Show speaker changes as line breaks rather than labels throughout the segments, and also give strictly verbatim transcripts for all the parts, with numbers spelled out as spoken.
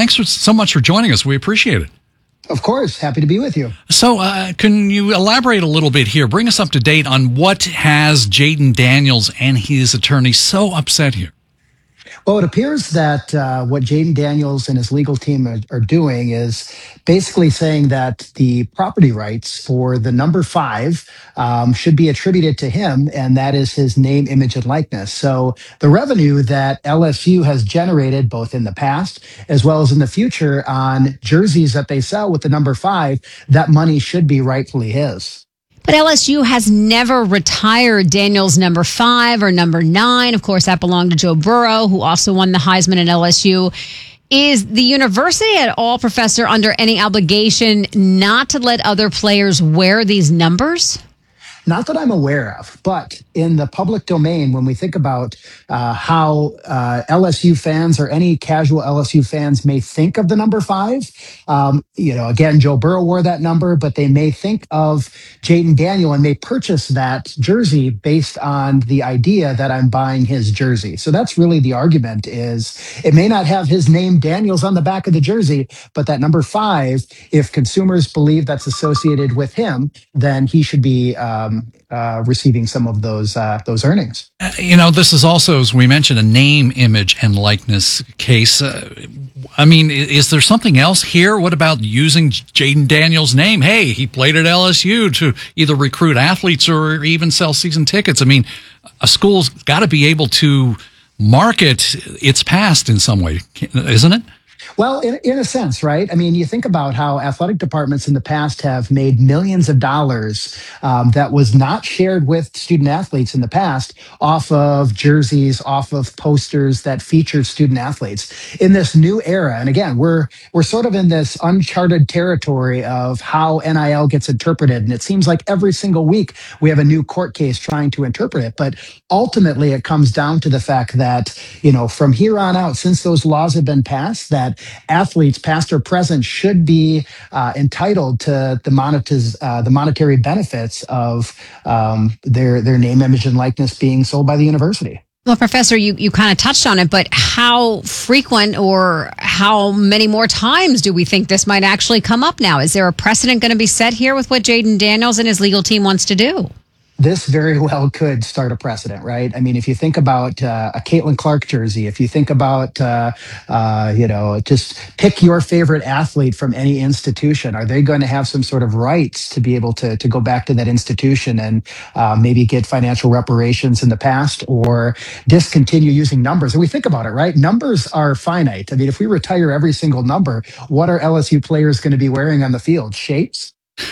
thanks for, so much for joining us. We appreciate it.
Of course. Happy to be with you.
So uh, can you elaborate a little bit here? Bring us up to date on what has Jayden Daniels and his attorney so upset here.
Well, it appears that uh, what Jayden Daniels and his legal team are, are doing is basically saying that the property rights for the number five um, should be attributed to him, and that is his name, image, and likeness. So the revenue that L S U has generated both in the past as well as in the future on jerseys that they sell with the number five, that money should be rightfully his.
But L S U has never retired Daniels number five or number nine. Of course, that belonged to Joe Burrow, who also won the Heisman at L S U. Is the university at all, Professor, under any obligation not to let other players wear these numbers?
Not that I'm aware of, but in the public domain, when we think about uh, how uh, L S U fans or any casual L S U fans may think of the number five, um, you know, again, Joe Burrow wore that number, but they may think of Jayden Daniel and may purchase that jersey based on the idea that I'm buying his jersey. So that's really the argument. Is it may not have his name Daniels on the back of the jersey, but that number five, if consumers believe that's associated with him, then he should be um, Uh, receiving some of those uh, those earnings.
Uh, you know, this is also, as we mentioned, a name, image, and likeness case. Uh, I mean, is there something else here? What about using Jayden Daniels' name? Hey, he played at L S U to either recruit athletes or even sell season tickets. I mean, a school's got to be able to market its past in some way, isn't it?
Well, in, in a sense, right? I mean, you think about how athletic departments in the past have made millions of dollars um, that was not shared with student athletes in the past off of jerseys, off of posters that featured student athletes. In this new era, and again, we're we're sort of in this uncharted territory of how N I L gets interpreted, and it seems like every single week we have a new court case trying to interpret it. But ultimately, it comes down to the fact that, you know, from here on out, since those laws have been passed, that athletes, past or present, should be uh, entitled to the, monetiz- uh, the monetary benefits of um, their their name, image, and likeness being sold by the university.
Well, Professor, you, you kind of touched on it, but how frequent or how many more times do we think this might actually come up now? Is there a precedent going to be set here with what Jayden Daniels and his legal team wants to do?
This very well could start a precedent, right? I mean, if you think about uh, a Caitlin Clark jersey, if you think about, uh, uh, you know, just pick your favorite athlete from any institution, are they going to have some sort of rights to be able to, to go back to that institution and uh, maybe get financial reparations in the past or discontinue using numbers? And we think about it, right? Numbers are finite. I mean, if we retire every single number, what are L S U players going to be wearing on the field? Shapes?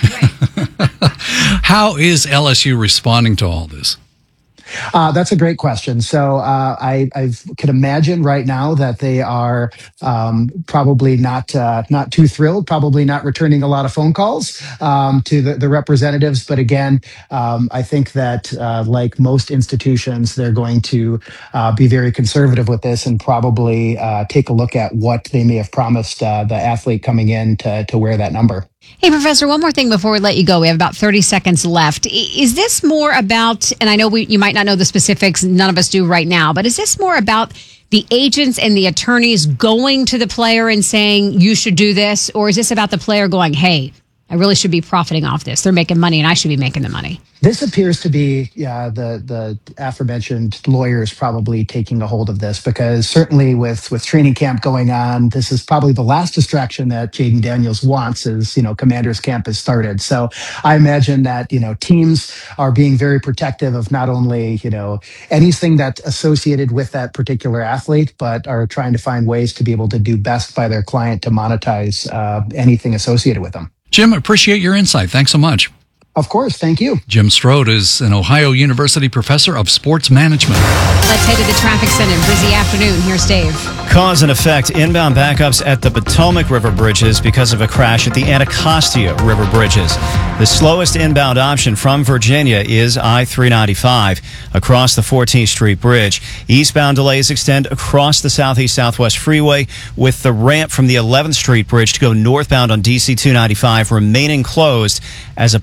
How is L S U responding to all this?
Uh, that's a great question. So uh, I, I can imagine right now that they are um, probably not uh, not too thrilled, probably not returning a lot of phone calls um, to the, the representatives. But again, um, I think that uh, like most institutions, they're going to uh, be very conservative with this and probably uh, take a look at what they may have promised uh, the athlete coming in to, to wear that number.
Hey, Professor, one more thing before we let you go. We have about thirty seconds left. Is this more about, and I know we, you might not know the specifics, none of us do right now, but is this more about the agents and the attorneys going to the player and saying, you should do this? Or is this about the player going, hey, I really should be profiting off this. They're making money and I should be making the money?
This appears to be yeah, the the aforementioned lawyers probably taking a hold of this, because certainly with with training camp going on, this is probably the last distraction that Jayden Daniels wants is, you know, Commanders camp has started. So I imagine that, you know, teams are being very protective of not only, you know, anything that's associated with that particular athlete, but are trying to find ways to be able to do best by their client to monetize uh, anything associated with them.
Jim, appreciate your insight. Thanks so much.
Of course. Thank you.
Jim Strode is an Ohio University professor of sports management.
Let's head to the traffic center. Busy afternoon. Here's Dave.
Cause and effect. Inbound backups at the Potomac River bridges because of a crash at the Anacostia River bridges. The slowest inbound option from Virginia is I three ninety-five across the fourteenth Street Bridge. Eastbound delays extend across the Southeast Southwest Freeway, with the ramp from the eleventh Street Bridge to go northbound on D C two ninety-five remaining closed as a part of the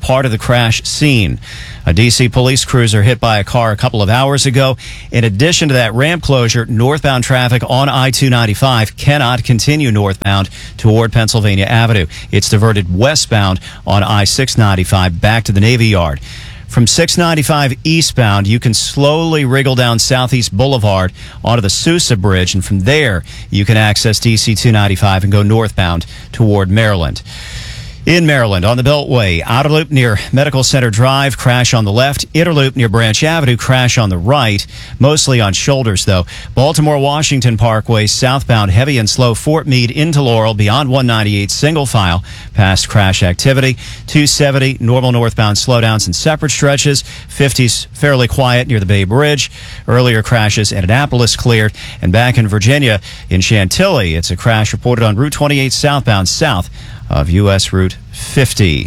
crash scene. A D C police cruiser hit by a car a couple of hours ago. In addition to that ramp closure, northbound traffic on I two ninety-five cannot continue northbound toward Pennsylvania Avenue. It's diverted westbound on I six ninety-five back to the Navy Yard. From six ninety-five eastbound, you can slowly wriggle down Southeast Boulevard onto the Sousa Bridge, and from there, you can access D C two ninety-five and go northbound toward Maryland. In Maryland, on the Beltway, outer loop near Medical Center Drive, crash on the left. Inner loop near Branch Avenue, crash on the right. Mostly on shoulders, though. Baltimore-Washington Parkway, southbound, heavy and slow. Fort Meade into Laurel, beyond one ninety-eight, single file, past crash activity. two seventy, normal northbound slowdowns in separate stretches. fifties, fairly quiet near the Bay Bridge. Earlier crashes in Annapolis cleared. And back in Virginia, in Chantilly, it's a crash reported on Route twenty-eight southbound, south of U S Route fifty.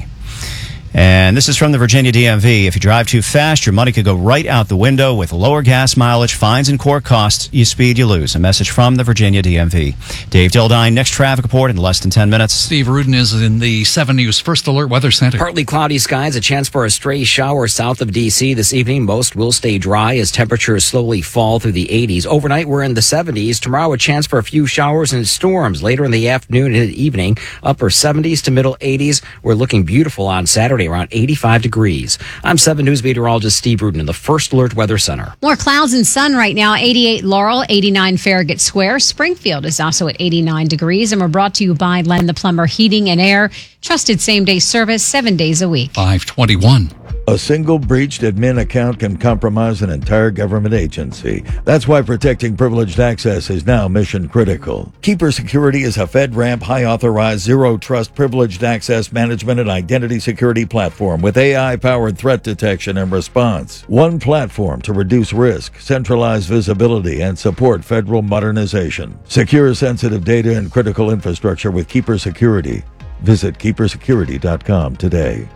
And this is from the Virginia D M V. If you drive too fast, your money could go right out the window with lower gas mileage, fines, and court costs. You speed, you lose. A message from the Virginia D M V. Dave Dildine, next traffic report in less than ten minutes.
Steve Rudin is in the seven News First Alert Weather Center.
Partly cloudy skies, a chance for a stray shower south of D C this evening. Most will stay dry as temperatures slowly fall through the eighties. Overnight, we're in the seventies. Tomorrow, a chance for a few showers and storms later in the afternoon and evening. Upper seventies to middle eighties. We're looking beautiful on Saturday, around eighty-five degrees. I'm seven News meteorologist Steve Rudin in the First Alert Weather Center.
More clouds and sun right now. eighty-eight Laurel, eighty-nine Farragut Square. Springfield is also at eighty-nine degrees. And we're brought to you by Len the Plumber Heating and Air. Trusted same-day service seven days a week.
five twenty-one.
A single breached admin account can compromise an entire government agency. That's why protecting privileged access is now mission critical. Keeper Security is a FedRAMP high-authorized, zero-trust privileged access management and identity security platform with A I-powered threat detection and response. One platform to reduce risk, centralize visibility, and support federal modernization. Secure sensitive data and critical infrastructure with Keeper Security. Visit keeper security dot com today.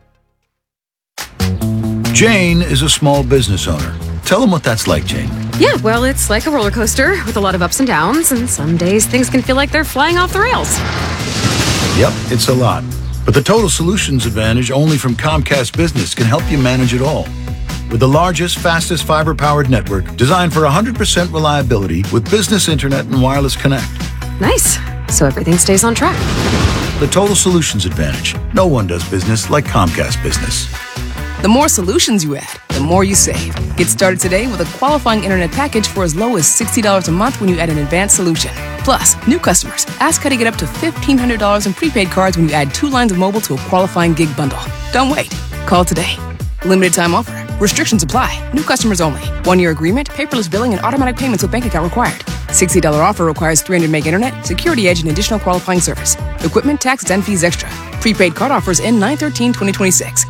Jane is a small business owner. Tell them what that's like, Jane.
Yeah, well, it's like a roller coaster with a lot of ups and downs, and some days things can feel like they're flying off the rails.
Yep, it's a lot. But the Total Solutions Advantage only from Comcast Business can help you manage it all. With the largest, fastest fiber-powered network designed for one hundred percent reliability with business internet and wireless connect.
Nice. So everything stays on track.
The Total Solutions Advantage. No one does business like Comcast Business.
The more solutions you add, the more you save. Get started today with a qualifying internet package for as low as sixty dollars a month when you add an advanced solution. Plus, new customers, ask how to get up to fifteen hundred dollars in prepaid cards when you add two lines of mobile to a qualifying gig bundle. Don't wait. Call today. Limited time offer. Restrictions apply. New customers only. One-year agreement, paperless billing, and automatic payments with bank account required. sixty dollars offer requires three hundred meg internet, security edge, and additional qualifying service. Equipment, taxes, and fees extra. Prepaid card offers end nine thirteen twenty twenty-six.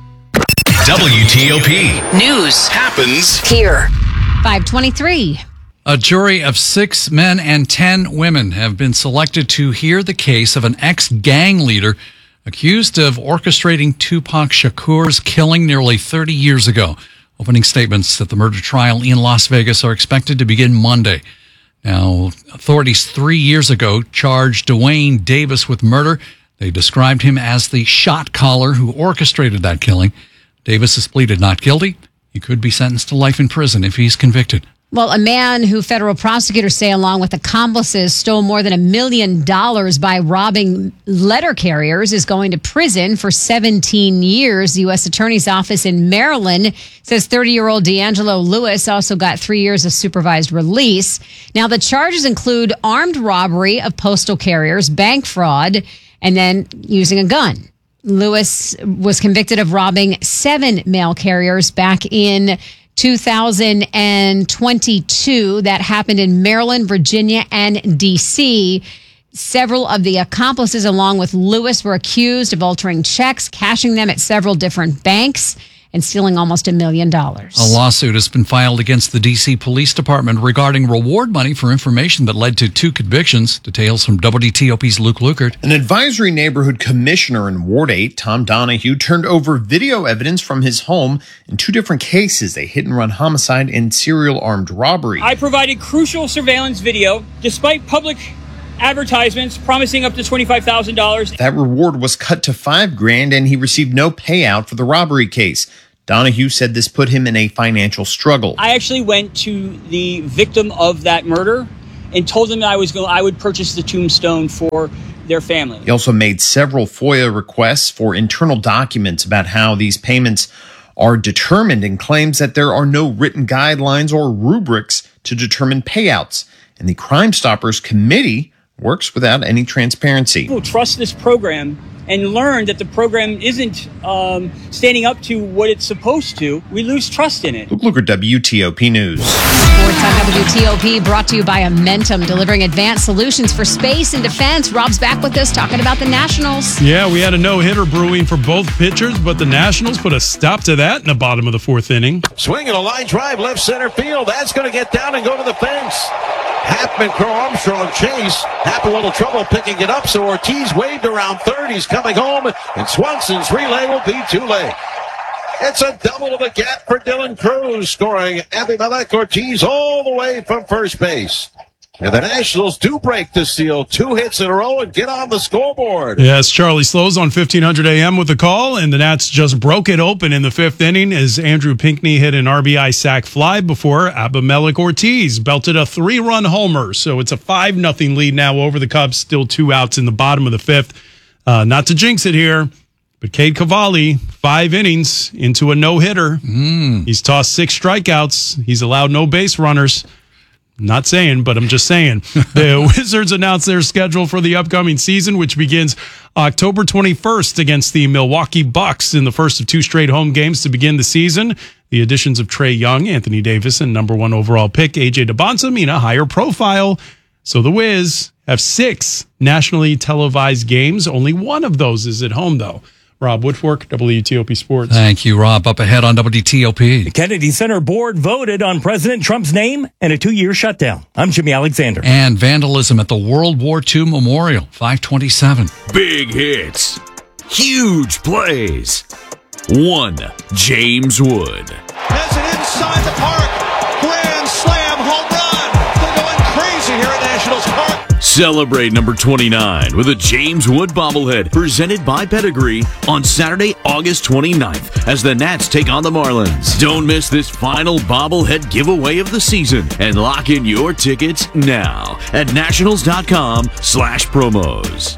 W T O P.
News
happens
here.
five twenty-three.
A jury of six men and ten women have been selected to hear the case of an ex-gang leader accused of orchestrating Tupac Shakur's killing nearly thirty years ago. Opening statements at the murder trial in Las Vegas are expected to begin Monday. Now, authorities three years ago charged Dwayne Davis with murder. They described him as the shot caller who orchestrated that killing. Davis has pleaded not guilty. He could be sentenced to life in prison if he's convicted.
Well, a man who federal prosecutors say, along with accomplices, stole more than a million dollars by robbing letter carriers is going to prison for seventeen years. The U S Attorney's Office in Maryland says thirty-year-old D'Angelo Lewis also got three years of supervised release. Now, the charges include armed robbery of postal carriers, bank fraud, and then using a gun. Lewis was convicted of robbing seven mail carriers back in two thousand twenty-two. That happened in Maryland, Virginia, and D C. Several of the accomplices, along with Lewis, were accused of altering checks, cashing them at several different banks, and stealing almost a million dollars.
A lawsuit has been filed against the D C Police Department regarding reward money for information that led to two convictions. Details from W T O P's Luke Lukert.
An advisory neighborhood commissioner in Ward eight, Tom Donahue, turned over video evidence from his home in two different cases, a hit-and-run homicide and serial armed robbery.
I provided crucial surveillance video despite public
advertisements promising up to twenty-five thousand dollars.
That reward was cut to five grand and he received no payout for the robbery case. Donahue said this put him in a financial struggle.
I actually went to the victim of that murder and told them that I was going, I would purchase the tombstone for their family.
He also made several FOIA requests for internal documents about how these payments are determined and claims that there are no written guidelines or rubrics to determine payouts. And the Crime Stoppers Committee works without any transparency.
People trust this program and learn that the program isn't um, standing up to what it's supposed to. We lose trust in it.
Luke Luker, W T O P News.
Sports on W T O P brought to you by Amentum, delivering advanced solutions for space and defense. Rob's back with us talking about the Nationals.
Yeah, we had a no-hitter brewing for both pitchers, but the Nationals put a stop to that in the bottom of the fourth inning.
Swing and a line drive left center field. That's going to get down and go to the fence. Haffman, Crow Armstrong chase. Have a little trouble picking it up, so Ortiz waved around third. He's coming home, and Swanson's relay will be too late. It's a double to the gap for Dylan Cruz, scoring Abimelech Ortiz all the way from first base. And the Nationals do break the seal. Two hits in a row and get on the scoreboard.
Yes, Charlie Slows on fifteen hundred A M with the call, and the Nats just broke it open in the fifth inning as Andrew Pinckney hit an R B I sac fly before Abimelech Ortiz belted a three-run homer. So it's a five nothing lead now over the Cubs, still two outs in the bottom of the fifth. Uh, not to jinx it here, but Cade Cavalli, five innings into a no-hitter.
Mm.
He's tossed six strikeouts. He's allowed no base runners. Not saying, but I'm just saying. The Wizards announced their schedule for the upcoming season, which begins October twenty-first against the Milwaukee Bucks in the first of two straight home games to begin the season. The additions of Trae Young, Anthony Davis, and number one overall pick A J DeBonsa mean a higher profile. So the Wiz have six nationally televised games. Only one of those is at home, though. Rob Woodfork, W T O P Sports.
Thank you, Rob. Up ahead on W T O P.
The Kennedy Center Board voted on President Trump's name and a two-year shutdown. I'm Jimmy Alexander.
And vandalism at the World War Two Memorial, five twenty-seven.
Big hits. Huge plays. One, James Wood.
Has it inside the park. Grand slam, home run. They're going crazy here at Nationals Park.
Celebrate number twenty-nine with a James Wood bobblehead presented by Pedigree on Saturday, August twenty-ninth as the Nats take on the Marlins. Don't miss this final bobblehead giveaway of the season and lock in your tickets now at nationals.com slash promos.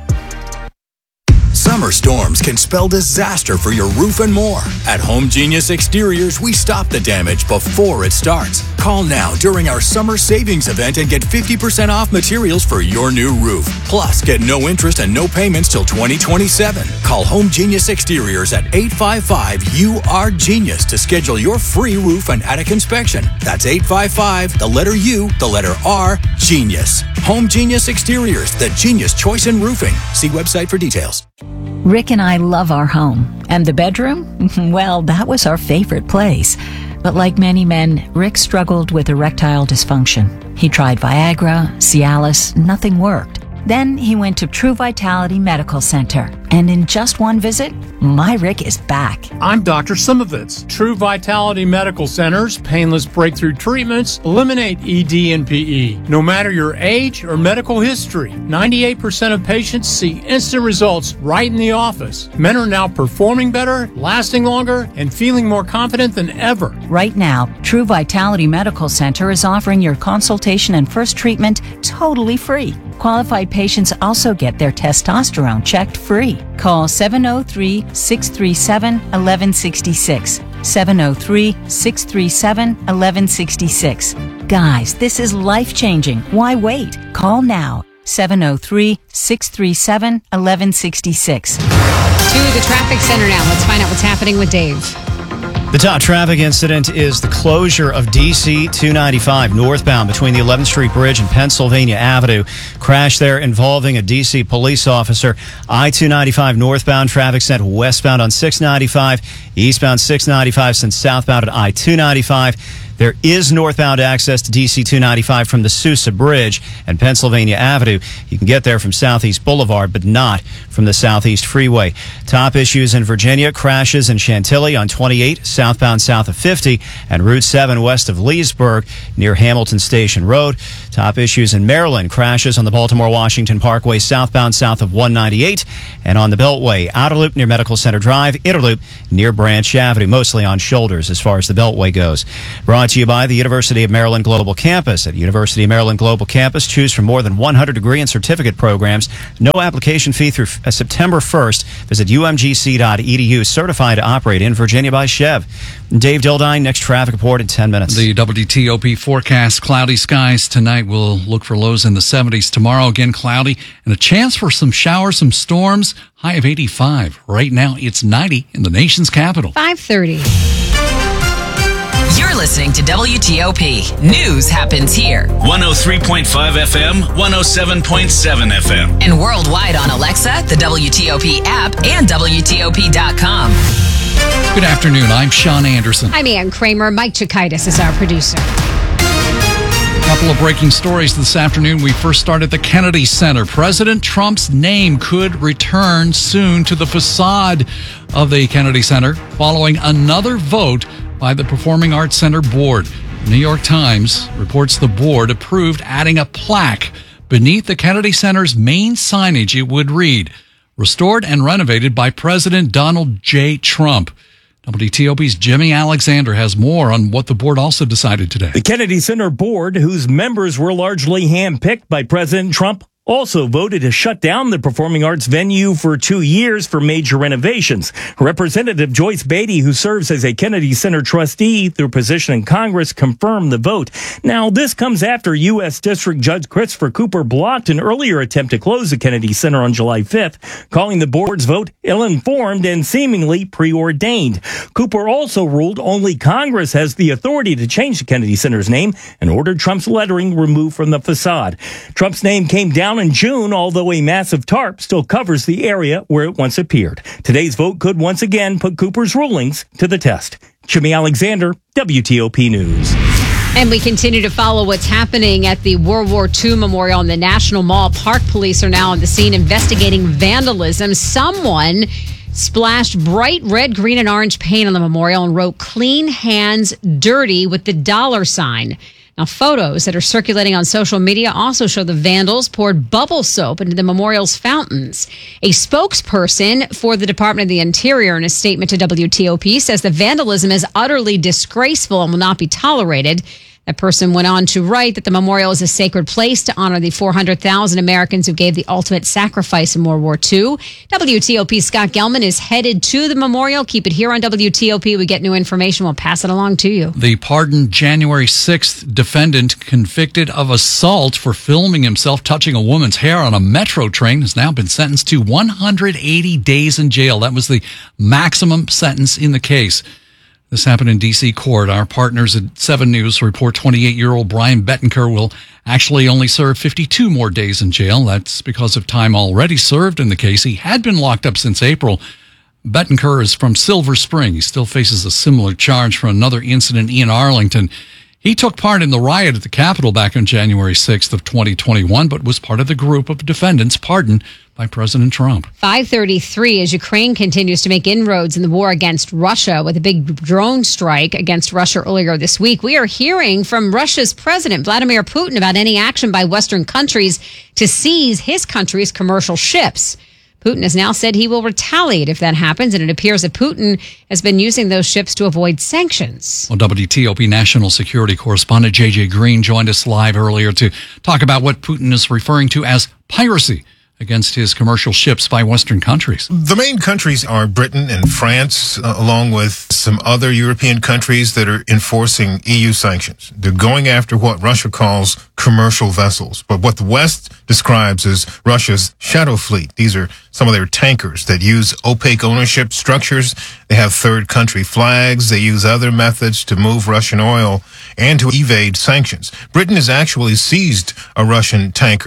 Summer storms can spell disaster for your roof and more. At Home Genius Exteriors, we stop the damage before it starts. Call now during our summer savings event and get fifty percent off materials for your new roof. Plus, get no interest and no payments till twenty twenty-seven. Call Home Genius Exteriors at eight five five U R Genius to schedule your free roof and attic inspection. That's eight five five, the letter U, the letter R, Genius. Home Genius Exteriors, the genius choice in roofing. See website for details.
Rick and I love our home. And the bedroom? Well, that was our favorite place. But like many men, Rick struggled with erectile dysfunction. He tried Viagra, Cialis, nothing worked. Then he went to True Vitality Medical Center. And in just one visit, my Rick is back.
I'm Doctor Simovitz. True Vitality Medical Center's painless breakthrough treatments eliminate E D and P E. No matter your age or medical history, ninety-eight percent of patients see instant results right in the office. Men are now performing better, lasting longer, and feeling more confident than ever.
Right now, True Vitality Medical Center is offering your consultation and first treatment totally free. Qualified patients also get their testosterone checked free. Call seven oh three, six three seven, one one six six. seven oh three, six three seven, one one six six. Guys, this is life-changing. Why wait? Call now. seven oh three, six three seven, one one six six.
To the traffic center now. Let's find out what's happening with Dave.
The top traffic incident is the closure of D C two ninety-five northbound between the eleventh Street Bridge and Pennsylvania Avenue. Crash there involving a D C police officer. I two ninety-five northbound traffic sent westbound on six ninety-five, eastbound six ninety-five sent southbound at I two ninety-five. There is northbound access to D C two ninety-five from the Sousa Bridge and Pennsylvania Avenue. You can get there from Southeast Boulevard, but not from the Southeast Freeway. Top issues in Virginia, crashes in Chantilly on twenty-eight, southbound south of fifty, and Route seven west of Leesburg near Hamilton Station Road. Top issues in Maryland, crashes on the Baltimore-Washington Parkway southbound south of one ninety-eight, and on the Beltway, outer loop near Medical Center Drive, inner loop near Branch Avenue, mostly on shoulders as far as the Beltway goes. Brought to you by the University of Maryland Global Campus. At University of Maryland Global Campus, choose from more than one hundred degree and certificate programs. No application fee through uh, September first. Visit U M G C dot E D U, certified to operate in Virginia by Chev. Dave Dildine, next traffic report in ten minutes.
The W T O P forecast, cloudy skies tonight. We'll look for lows in the seventies. Tomorrow, again, cloudy and a chance for some showers, some storms. High of eighty-five. Right now, it's ninety in the nation's capital.
five thirty.
You're listening to W T O P. News happens here.
one oh three point five F M, one oh seven point seven F M.
And worldwide on Alexa, the W T O P app, and W T O P dot com.
Good afternoon. I'm Sean Anderson.
I'm Ann Kramer. Mike Chikaitis is our producer.
A couple of breaking stories this afternoon. We first start at the Kennedy Center. President Trump's name could return soon to the facade of the Kennedy Center following another vote by the Performing Arts Center board. The New York Times reports the board approved adding a plaque beneath the Kennedy Center's main signage. It would read, "Restored and renovated by President Donald J. Trump." W T O P's Jimmy Alexander has more on what the board also decided today.
The Kennedy Center board, whose members were largely handpicked by President Trump, also voted to shut down the performing arts venue for two years for major renovations. Representative Joyce Beatty, who serves as a Kennedy Center trustee through position in Congress, confirmed the vote. Now, this comes after U S District Judge Christopher Cooper blocked an earlier attempt to close the Kennedy Center on July fifth, calling the board's vote ill-informed and seemingly preordained. Cooper also ruled only Congress has the authority to change the Kennedy Center's name and ordered Trump's lettering removed from the facade. Trump's name came down in June, although a massive tarp still covers the area where it once appeared. Today's vote could once again put Cooper's rulings to the test. Jimmy Alexander, W T O P News.
And we continue to follow what's happening at the World War Two Memorial in the National Mall. Park police are now on the scene investigating vandalism. Someone splashed bright red, green, and orange paint on the memorial and wrote "Clean Hands Dirty" with the dollar sign. Now, photos that are circulating on social media also show the vandals poured bubble soap into the memorial's fountains. A spokesperson for the Department of the Interior in a statement to W T O P says the vandalism is utterly disgraceful and will not be tolerated. That person went on to write that the memorial is a sacred place to honor the four hundred thousand Americans who gave the ultimate sacrifice in World War Two. W T O P's Scott Gelman is headed to the memorial. Keep it here on W T O P. We get new information. We'll pass it along to you.
The pardoned January sixth defendant convicted of assault for filming himself touching a woman's hair on a metro train has now been sentenced to one hundred eighty days in jail. That was the maximum sentence in the case. This happened in D C court. Our partners at seven News report twenty-eight-year-old Brian Bettenker will actually only serve fifty-two more days in jail. That's because of time already served in the case. He had been locked up since April. Bettenker is from Silver Spring. He still faces a similar charge for another incident in Arlington. He took part in the riot at the Capitol back on January sixth of twenty twenty-one, but was part of the group of defendants pardoned by President Trump.
five thirty-three as Ukraine continues to make inroads in the war against Russia with a big drone strike against Russia earlier this week. We are hearing from Russia's President Vladimir Putin about any action by Western countries to seize his country's commercial ships. Putin has now said he will retaliate if that happens, and it appears that Putin has been using those ships to avoid sanctions.
Well, W T O P national security correspondent J J Green joined us live earlier to talk about what Putin is referring to as piracy against his commercial ships by Western countries.
The main countries are Britain and France, uh, along with some other European countries that are enforcing E U sanctions. They're going after what Russia calls commercial vessels, but what the West describes as Russia's shadow fleet. These are some of their tankers that use opaque ownership structures. They have third country flags. They use other methods to move Russian oil and to evade sanctions. Britain has actually seized a Russian tanker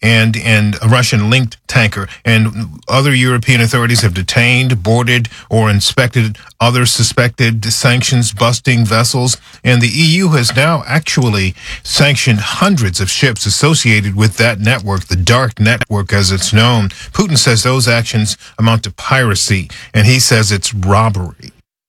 and, and a Russian-linked tanker. And other European authorities have detained, boarded, or inspected other suspected sanctions-busting vessels. And the E U has now actually sanctioned hundreds of ships associated with that network, the dark network as it's known. Putin says those actions amount to piracy, and he says it's robbery.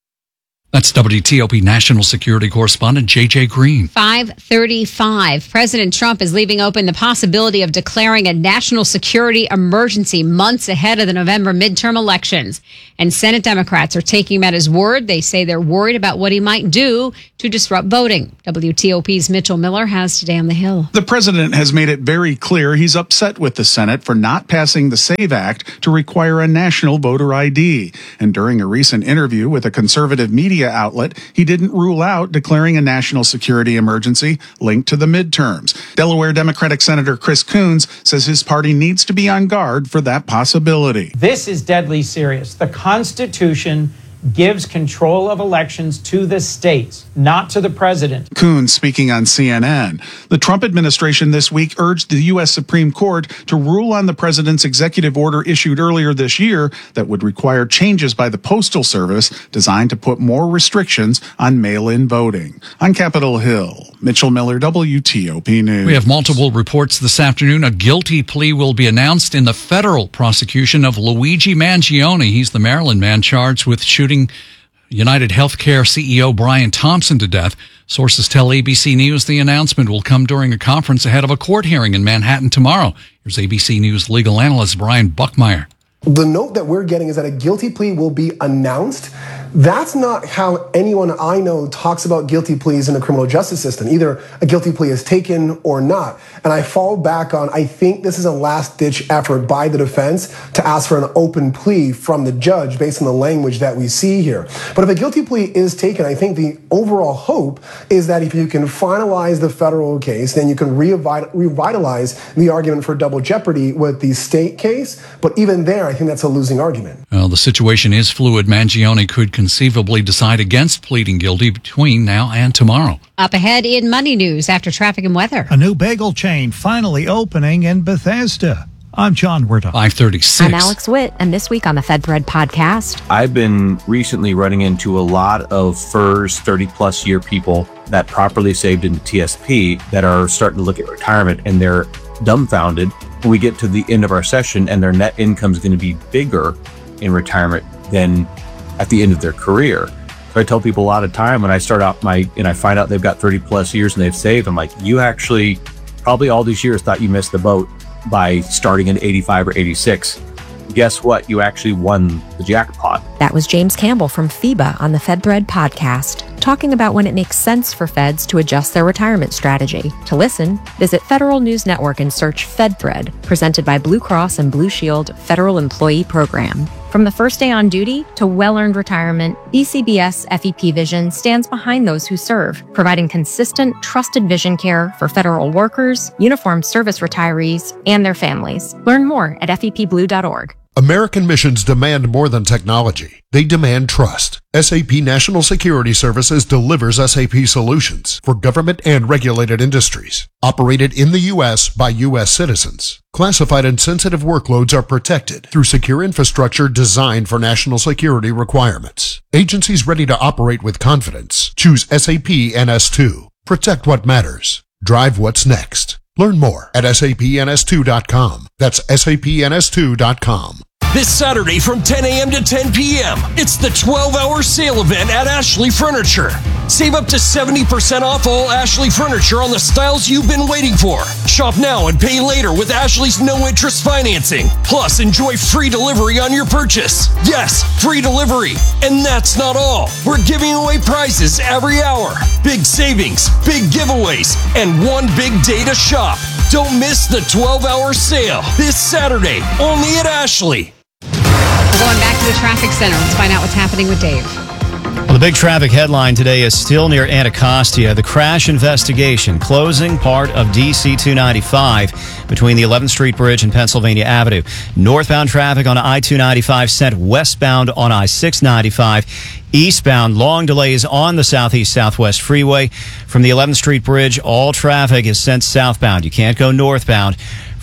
That's W T O P National Security Correspondent J J Green.
five thirty-five. President Trump is leaving open the possibility of declaring a national security emergency months ahead of the November midterm elections. And Senate Democrats are taking him at his word. They say they're worried about what he might do to disrupt voting. W T O P's Mitchell Miller has Today on the Hill.
The president has made it very clear he's upset with the Senate for not passing the SAVE Act to require a national voter I D. And during a recent interview with a conservative media outlet, he didn't rule out declaring a national security emergency linked to the midterms. Delaware Democratic Senator Chris Coons says his party needs to be on guard for that possibility.
This is deadly serious. The Constitution gives control of elections to the states, not to the president.
Coons speaking on C N N. The Trump administration this week urged the U S Supreme Court to rule on the president's executive order issued earlier this year that would require changes by the Postal Service designed to put more restrictions on mail-in voting. On Capitol Hill, Mitchell Miller, W T O P News.
We have multiple reports this afternoon. A guilty plea will be announced in the federal prosecution of Luigi Mangione. He's the Maryland man charged with shooting United Healthcare C E O Brian Thompson to death. Sources tell A B C News the announcement will come during a conference ahead of a court hearing in Manhattan tomorrow. Here's A B C News legal analyst Brian Buckmeyer.
The note that we're getting is that a guilty plea will be announced. That's not how anyone I know talks about guilty pleas in the criminal justice system. Either a guilty plea is taken or not. And I fall back on, I think this is a last-ditch effort by the defense to ask for an open plea from the judge based on the language that we see here. But if a guilty plea is taken, I think the overall hope is that if you can finalize the federal case, then you can revitalize the argument for double jeopardy with the state case. But even there, I think that's a losing argument.
Well, the situation is fluid. Mangione could conceivably decide against pleading guilty between now and tomorrow.
Up ahead in Money News after traffic and weather.
A new bagel chain finally opening in Bethesda. I'm John Werda.
five thirty-six.
I'm Alex Witt, and this week on the FedThread podcast.
I've been recently running into a lot of F E R S thirty-plus year people that properly saved into T S P that are starting to look at retirement, and they're dumbfounded when we get to the end of our session and their net income is going to be bigger in retirement than at the end of their career. So I tell people a lot of time when I start out my, and I find out they've got thirty plus years and they've saved, I'm like, you actually probably all these years thought you missed the boat by starting at eighty-five or eighty-six. Guess what? You actually won the jackpot.
That was James Campbell from FIBA on the FedThread podcast, talking about when it makes sense for feds to adjust their retirement strategy. To listen, visit Federal News Network and search FedThread, presented by Blue Cross and Blue Shield Federal Employee Program. From the first day on duty to well-earned retirement, B C B S F E P Vision stands behind those who serve, providing consistent, trusted vision care for federal workers, uniformed service retirees, and their families. Learn more at F E P blue dot org.
American missions demand more than technology. They demand trust. S A P National Security Services delivers S A P solutions for government and regulated industries. Operated in the U S by U S citizens. Classified and sensitive workloads are protected through secure infrastructure designed for national security requirements. Agencies ready to operate with confidence. Choose S A P N S two. Protect what matters. Drive what's next. Learn more at S A P N S two dot com. That's S A P N S two dot com.
This Saturday from ten a.m. to ten p.m., it's the twelve hour sale event at Ashley Furniture. Save up to seventy percent off all Ashley Furniture on the styles you've been waiting for. Shop now and pay later with Ashley's no-interest financing. Plus, enjoy free delivery on your purchase. Yes, free delivery. And that's not all. We're giving away prizes every hour. Big savings, big giveaways, and one big day to shop. Don't miss the twelve hour sale this Saturday, only at Ashley.
We're going back to the traffic center. Let's find out what's happening with Dave.
Well, the big traffic headline today is still near Anacostia. The crash investigation closing part of D C two ninety-five between the eleventh Street Bridge and Pennsylvania Avenue. Northbound traffic on I two ninety-five sent westbound on I six ninety-five. Eastbound, long delays on the Southeast Southwest Freeway. From the eleventh Street Bridge, all traffic is sent southbound. You can't go northbound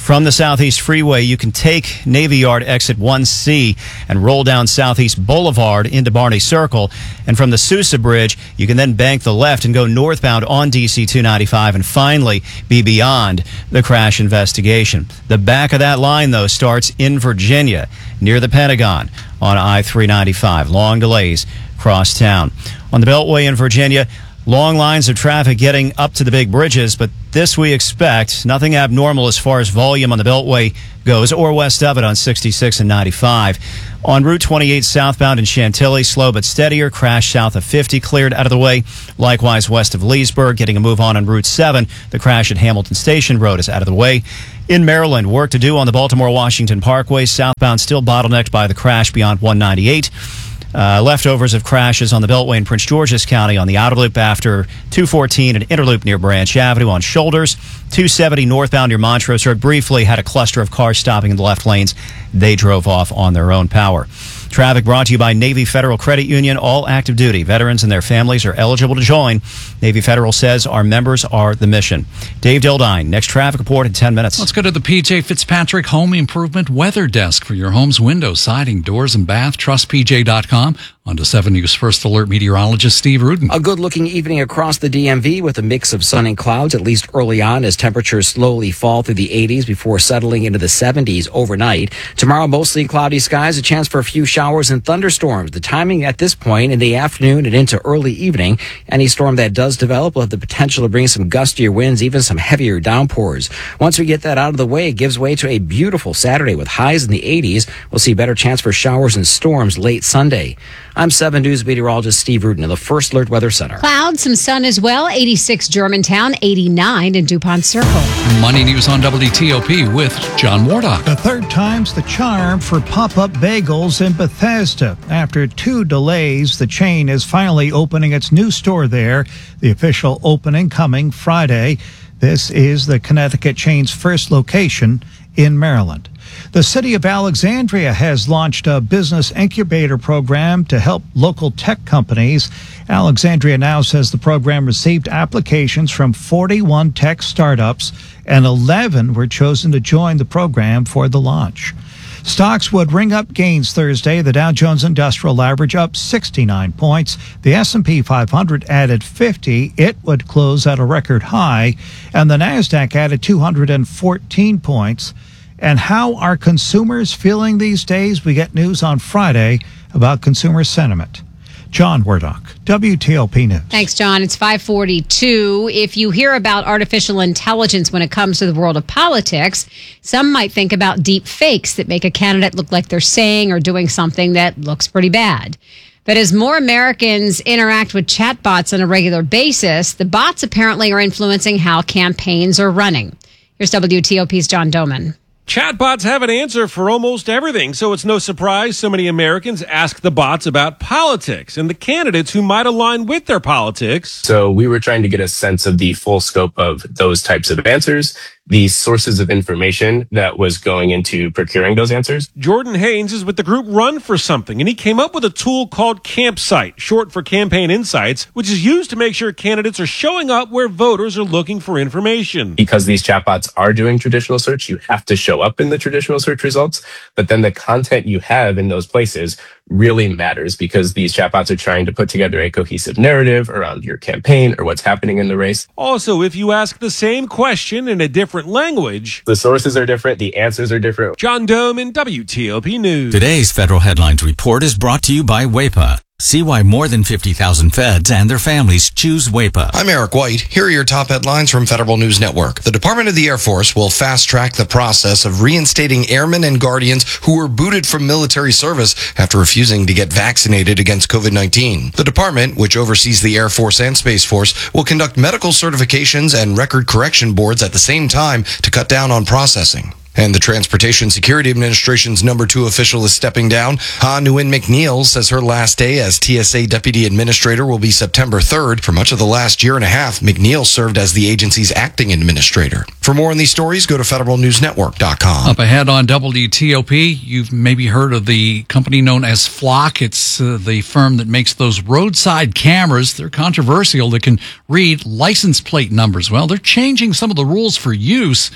From the Southeast Freeway, you can take Navy Yard exit one C and roll down Southeast Boulevard into Barney Circle. And from the Sousa Bridge, you can then bank the left and go northbound on D C two ninety-five and finally be beyond the crash investigation. The back of that line, though, starts in Virginia, near the Pentagon on I three ninety-five. Long delays across town. On the Beltway in Virginia, long lines of traffic getting up to the big bridges, but this we expect. Nothing abnormal as far as volume on the Beltway goes, or west of it on sixty-six and ninety-five. On Route twenty-eight southbound in Chantilly, slow but steadier. Crash south of fifty, cleared out of the way. Likewise west of Leesburg, getting a move on on Route seven. The crash at Hamilton Station Road is out of the way. In Maryland, work to do on the Baltimore-Washington Parkway. Southbound still bottlenecked by the crash beyond one ninety-eight. Uh, leftovers of crashes on the Beltway in Prince George's County on the outer loop after two fourteen and interloop near Branch Avenue on Shoulders. two seventy northbound near Montrose Road briefly had a cluster of cars stopping in the left lanes. They drove off on their own power. Traffic brought to you by Navy Federal Credit Union. All active duty veterans and their families are eligible to join. Navy Federal says our members are the mission. Dave Dildine, next traffic report in ten minutes.
Let's go to the P J Fitzpatrick Home Improvement Weather Desk for your home's windows, siding, doors, and bath. Trust P J dot com. On to seven News First Alert meteorologist Steve Rudin.
A good-looking evening across the D M V with a mix of sun and clouds, at least early on, as temperatures slowly fall through the eighties before settling into the seventies overnight. Tomorrow, mostly cloudy skies, a chance for a few showers and thunderstorms. The timing at this point in the afternoon and into early evening, any storm that does develop will have the potential to bring some gustier winds, even some heavier downpours. Once we get that out of the way, it gives way to a beautiful Saturday with highs in the eighties. We'll see better chance for showers and storms late Sunday. I'm seven News meteorologist Steve Rudin of the First Alert Weather Center.
Clouds, some sun as well. eighty-six Germantown, eighty-nine in DuPont Circle.
Money News on W T O P with John Wardock.
The third time's the charm for Pop-Up Bagels in Bethesda. After two delays, the chain is finally opening its new store there. The official opening coming Friday. This is the Connecticut chain's first location in Maryland. The city of Alexandria has launched a business incubator program to help local tech companies. Alexandria now says the program received applications from forty-one tech startups, and eleven were chosen to join the program for the launch. Stocks would ring up gains Thursday. The Dow Jones Industrial Average up sixty-nine points. The S and P five hundred added fifty. It would close at a record high. And the Nasdaq added two hundred fourteen points. And how are consumers feeling these days? We get news on Friday about consumer sentiment. John Wardock, W T O P News.
Thanks, John. It's five forty-two. If you hear about artificial intelligence when it comes to the world of politics, some might think about deep fakes that make a candidate look like they're saying or doing something that looks pretty bad. But as more Americans interact with chatbots on a regular basis, the bots apparently are influencing how campaigns are running. Here's W T O P's John Doman.
Chatbots have an answer for almost everything, so it's no surprise so many Americans ask the bots about politics and the candidates who might align with their politics.
So we were trying to get a sense of the full scope of those types of answers, the sources of information that was going into procuring those answers.
Jordan Haynes is with the group Run for Something, and he came up with a tool called Campsite, short for Campaign Insights, which is used to make sure candidates are showing up where voters are looking for information.
Because these chatbots are doing traditional search, you have to show up in the traditional search results, but then the content you have in those places really matters because these chatbots are trying to put together a cohesive narrative around your campaign or what's happening in the race.
Also, if you ask the same question in a different language,
the sources are different, the answers are different.
John Doman, W T O P News.
Today's Federal Headlines Report is brought to you by W A P A. See why more than fifty thousand feds and their families choose W A P A.
I'm Eric White. Here are your top headlines from Federal News Network. The Department of the Air Force will fast-track the process of reinstating airmen and guardians who were booted from military service after refusing to get vaccinated against COVID nineteen. The department, which oversees the Air Force and Space Force, will conduct medical certifications and record correction boards at the same time to cut down on processing. And the Transportation Security Administration's number two official is stepping down. Ha Nguyen McNeil says her last day as T S A Deputy Administrator will be September third. For much of the last year and a half, McNeil served as the agency's acting administrator. For more on these stories, go to federal news network dot com.
Up ahead on W T O P, you've maybe heard of the company known as Flock. It's uh, the firm that makes those roadside cameras. They're controversial. That can read license plate numbers. Well, they're changing some of the rules for use.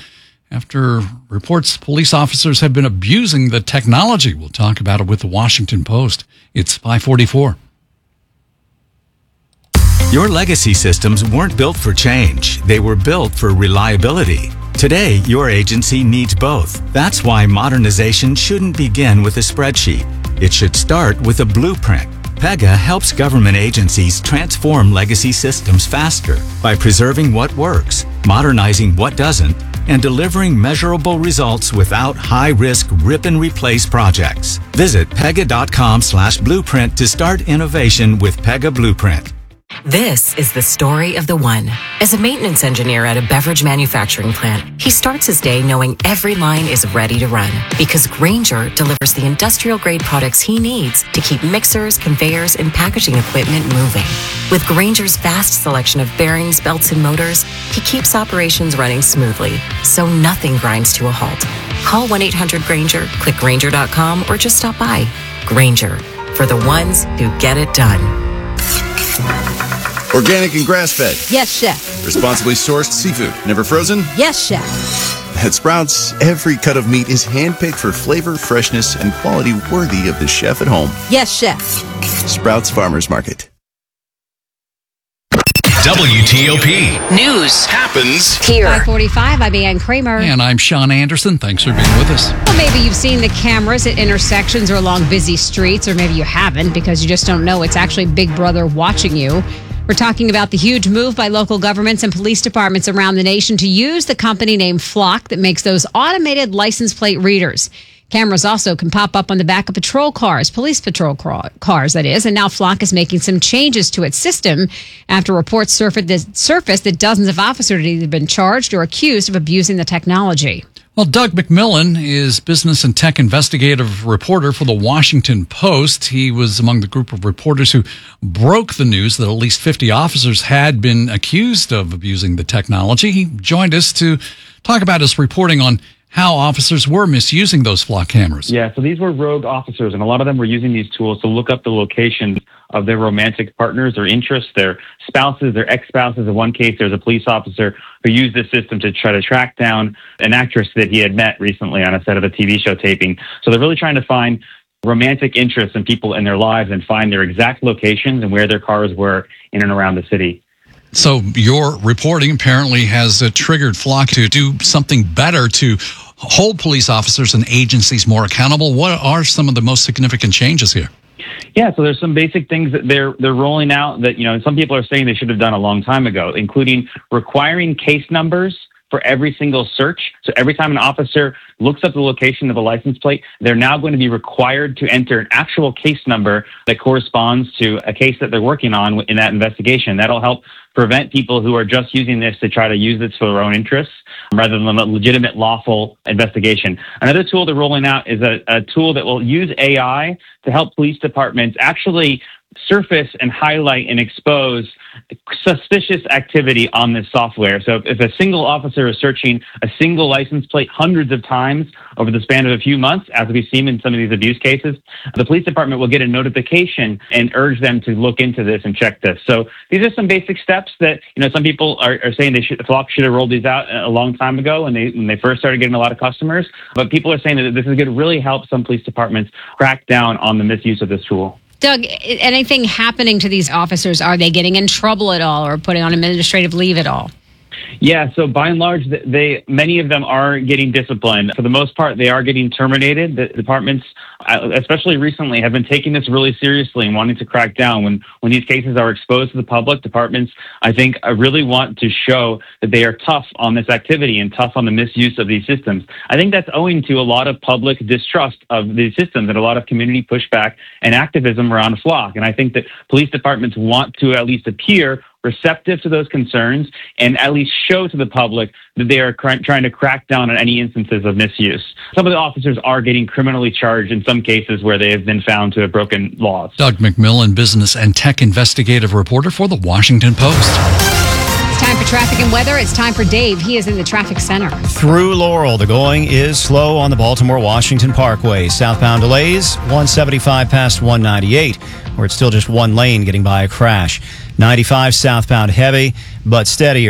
after reports police officers have been abusing the technology. We'll talk about it with the Washington Post. It's five forty-four.
Your legacy systems weren't built for change. They were built for reliability. Today, your agency needs both. That's why modernization shouldn't begin with a spreadsheet. It should start with a blueprint. Pega helps government agencies transform legacy systems faster by preserving what works, modernizing what doesn't, and delivering measurable results without high-risk rip-and-replace projects. Visit pega.com slash blueprint to start innovation with Pega Blueprint.
This is the story of the one. As a maintenance engineer at a beverage manufacturing plant, he starts his day knowing every line is ready to run because Grainger delivers the industrial-grade products he needs to keep mixers, conveyors, and packaging equipment moving. With Grainger's vast selection of bearings, belts, and motors, he keeps operations running smoothly, so nothing grinds to a halt. Call one eight hundred Grainger, click Grainger dot com, or just stop by. Grainger, for the ones who get it done.
Organic and grass-fed.
Yes, chef.
Responsibly sourced seafood. Never frozen?
Yes, chef.
At Sprouts, every cut of meat is handpicked for flavor, freshness, and quality worthy of the chef at home.
Yes, chef.
Sprouts Farmers Market.
W T O P
News
happens
here. five forty-five, I'm Ann Kramer.
And I'm Sean Anderson. Thanks for being with us.
Well, maybe you've seen the cameras at intersections or along busy streets, or maybe you haven't because you just don't know it's actually Big Brother watching you. We're talking about the huge move by local governments and police departments around the nation to use the company named Flock that makes those automated license plate readers. Cameras also can pop up on the back of patrol cars, police patrol cars, that is. And now Flock is making some changes to its system after reports surfaced that dozens of officers had either been charged or accused of abusing the technology.
Well, Doug McMillan is business and tech investigative reporter for the Washington Post. He was among the group of reporters who broke the news that at least fifty officers had been accused of abusing the technology. He joined us to talk about his reporting on how officers were misusing those Flock cameras.
Yeah, so these were rogue officers, and a lot of them were using these tools to look up the locations of their romantic partners, their interests, their spouses, their ex-spouses. In one case, there's a police officer who used this system to try to track down an actress that he had met recently on a set of a T V show taping. So they're really trying to find romantic interests in people in their lives and find their exact locations and where their cars were in and around the city.
So your reporting apparently has uh, triggered Flock to do something better to hold police officers and agencies more accountable. What are some of the most significant changes here?
Yeah, so there's some basic things that they're they're rolling out that, you know, some people are saying they should have done a long time ago, including requiring case numbers for every single search. So every time an officer looks up the location of a license plate, they're now going to be required to enter an actual case number that corresponds to a case that they're working on in that investigation. That'll help prevent people who are just using this to try to use this for their own interests rather than a legitimate, lawful investigation. Another tool they're rolling out is a, a tool that will use A I to help police departments actually surface and highlight and expose suspicious activity on this software. So if, if a single officer is searching a single license plate hundreds of times over the span of a few months, as we've seen in some of these abuse cases, the police department will get a notification and urge them to look into this and check this. So these are some basic steps that, you know, some people are, are saying they should, Flock should have rolled these out a long time ago when they when they first started getting a lot of customers. But people are saying that this is going to really help some police departments crack down on the misuse of this tool.
Doug, anything happening to these officers? Are they getting in trouble at all or putting on administrative leave at all?
Yeah, so by and large, they many of them are getting disciplined. For the most part, they are getting terminated. The departments, especially recently, have been taking this really seriously and wanting to crack down. When when these cases are exposed to the public, departments, I think, really want to show that they are tough on this activity and tough on the misuse of these systems. I think that's owing to a lot of public distrust of these systems and a lot of community pushback and activism around Flock. And I think that police departments want to at least appear receptive to those concerns and at least show to the public that they are cr- trying to crack down on any instances of misuse. Some of the officers are getting criminally charged in some cases where they have been found to have broken laws.
Doug McMillan, business and tech investigative reporter for the Washington Post.
It's time for traffic and weather. It's time for Dave. He is in the traffic center.
Through Laurel, the going is slow on the Baltimore-Washington Parkway. Southbound delays, one seventy-five past one ninety-eight, where it's still just one lane getting by a crash. ninety-five southbound heavy, but steadier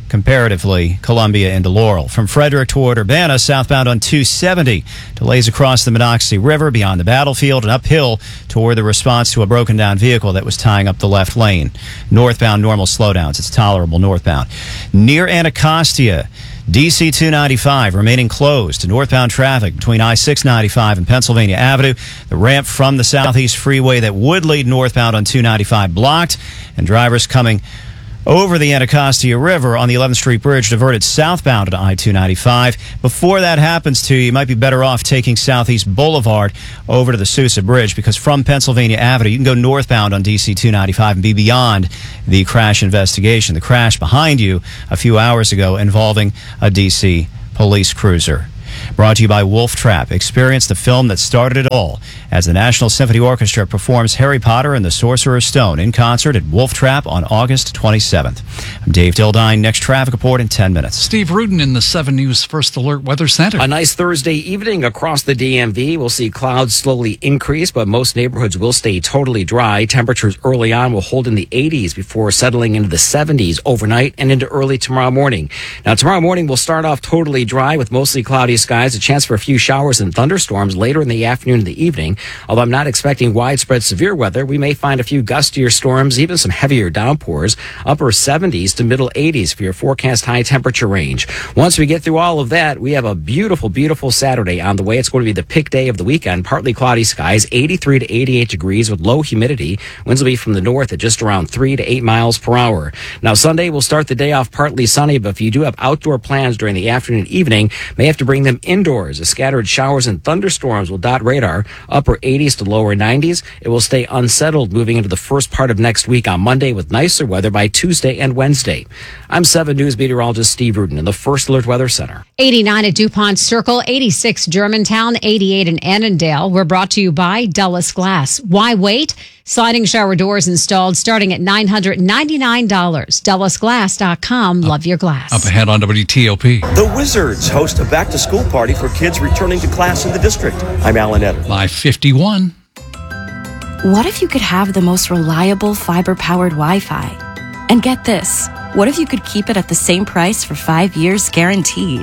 comparatively, Columbia into Laurel. From Frederick toward Urbana, southbound on two seventy. Delays across the Monocacy River, beyond the battlefield, and uphill toward the response to a broken-down vehicle that was tying up the left lane. Northbound, normal slowdowns. It's tolerable northbound. Near Anacostia, D C two ninety-five remaining closed to northbound traffic between I six ninety-five and Pennsylvania Avenue. The ramp from the Southeast Freeway that would lead northbound on two ninety-five blocked, and drivers coming over the Anacostia River on the eleventh Street Bridge diverted southbound to I two ninety-five. Before that happens to you, you might be better off taking Southeast Boulevard over to the Sousa Bridge, because from Pennsylvania Avenue, you can go northbound on D C two ninety-five and be beyond the crash investigation. The crash behind you a few hours ago involving a D C police cruiser. Brought to you by Wolf Trap. Experience the film that started it all as the National Symphony Orchestra performs Harry Potter and the Sorcerer's Stone in concert at Wolf Trap on August twenty-seventh. I'm Dave Dildine. Next traffic report in ten minutes.
Steve Rudin in the seven News First Alert Weather Center.
A nice Thursday evening across the D M V. We'll see clouds slowly increase, but most neighborhoods will stay totally dry. Temperatures early on will hold in the eighties before settling into the seventies overnight and into early tomorrow morning. Now, tomorrow morning will start off totally dry with mostly cloudy skies, a chance for a few showers and thunderstorms later in the afternoon and the evening. Although I'm not expecting widespread severe weather, we may find a few gustier storms, even some heavier downpours, upper seventies to middle eighties for your forecast high temperature range. Once we get through all of that, we have a beautiful, beautiful Saturday on the way. It's going to be the pick day of the weekend. Partly cloudy skies, eighty-three to eighty-eight degrees with low humidity. Winds will be from the north at just around three to eight miles per hour. Now, Sunday will start the day off partly sunny, but if you do have outdoor plans during the afternoon and evening, may have to bring them indoors. The scattered showers and thunderstorms will dot radar, upper eighties to lower nineties. It will stay unsettled moving into the first part of next week on Monday with nicer weather by Tuesday and Wednesday. I'm seven News meteorologist Steve Rudin in the First Alert Weather Center.
eighty-nine at DuPont Circle, eighty-six Germantown, eighty-eight in Annandale. We're brought to you by Dulles Glass. Why wait? Sliding shower doors installed starting at nine hundred ninety-nine dollars. Dulles Glass dot com. Love your glass.
Up ahead on W T O P.
The Wizards host a back-to-school party for kids returning to class in the district. I'm Alan Etter.
five fifty-one.
What if you could have the most reliable fiber-powered Wi-Fi? And get this, what if you could keep it at the same price for five years guaranteed?